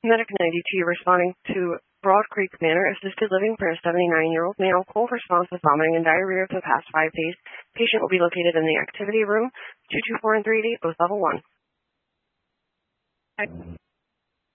Medic 92 responding to Broad Creek Manor Assisted Living for a 79-year-old male. Cold response with vomiting and diarrhea for the past 5 days. Patient will be located in the activity room, 224 and 380, both level 1.